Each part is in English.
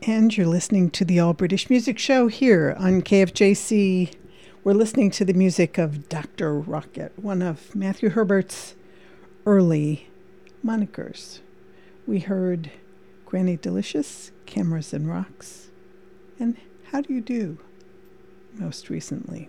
And you're listening to the All British Music Show here on KFJC. We're listening to the music of Dr. Rocket, one of Matthew Herbert's early monikers. We heard Granny Delicious, Cameras and Rocks, and How Do You Do most recently.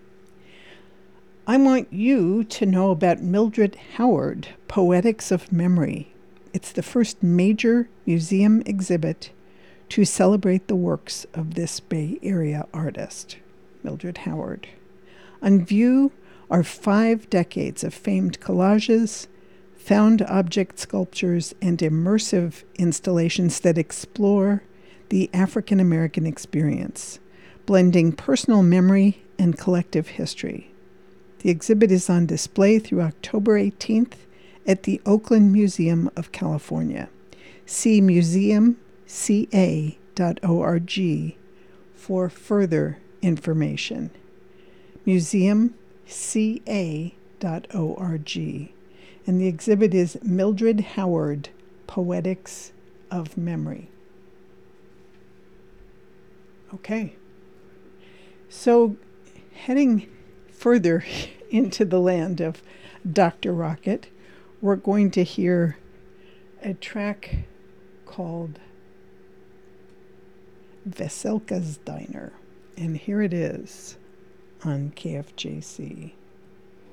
I want you to know about Mildred Howard, Poetics of Memory. It's the first major museum exhibit to celebrate the works of this Bay Area artist, Mildred Howard. On view are 5 decades of famed collages, found object sculptures, and immersive installations that explore the African American experience, blending personal memory and collective history. The exhibit is on display through October 18th at the Oakland Museum of California. See museumca.org for further information. museumca.org. And the exhibit is Mildred Howard, Poetics of Memory. Okay. So heading further into the land of Dr. Rocket, we're going to hear a track called Veselka's Diner. And here it is on KFJC.